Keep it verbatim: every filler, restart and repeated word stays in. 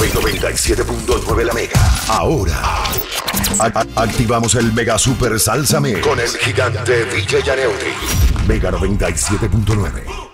noventa y siete punto nueve La Mega. Ahora a- a- activamos el Mega Super Salsa Mix con el gigante D J Yaneutri. Mega noventa y siete punto nueve.